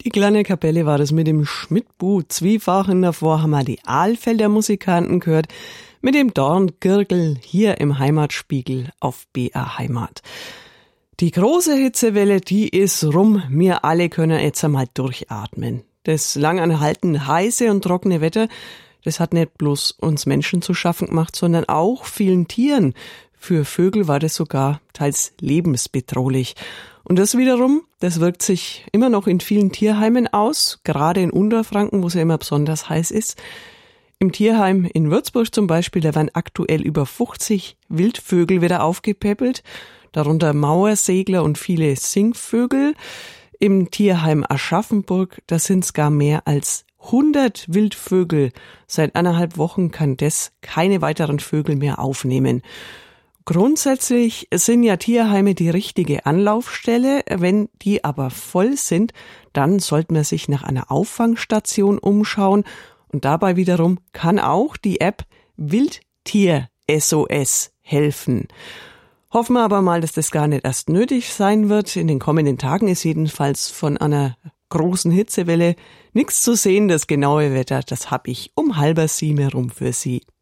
Die kleine Kapelle war das mit dem Schmidtbu. Zwiefachen davor haben wir die Ahlfelder Musikanten gehört mit dem Dorngirgel hier im Heimatspiegel auf BR Heimat. Die große Hitzewelle, die ist rum. Wir alle können jetzt einmal durchatmen. Das langanhaltende heiße und trockene Wetter, das hat nicht bloß uns Menschen zu schaffen gemacht, sondern auch vielen Tieren. Für Vögel war das sogar teils lebensbedrohlich. Und das wiederum, das wirkt sich immer noch in vielen Tierheimen aus, gerade in Unterfranken, wo es ja immer besonders heiß ist. Im Tierheim in Würzburg zum Beispiel, da werden aktuell über 50 Wildvögel wieder aufgepäppelt, darunter Mauersegler und viele Singvögel. Im Tierheim Aschaffenburg, da sind es gar mehr als 100 Wildvögel. Seit 1,5 Wochen kann das keine weiteren Vögel mehr aufnehmen. Grundsätzlich sind ja Tierheime die richtige Anlaufstelle. Wenn die aber voll sind, dann sollte man sich nach einer Auffangstation umschauen. Und dabei wiederum kann auch die App Wildtier SOS helfen. Hoffen wir aber mal, dass das gar nicht erst nötig sein wird. In den kommenden Tagen ist jedenfalls von einer großen Hitzewelle nichts zu sehen. Das genaue Wetter, das habe ich um 6:30 herum für Sie.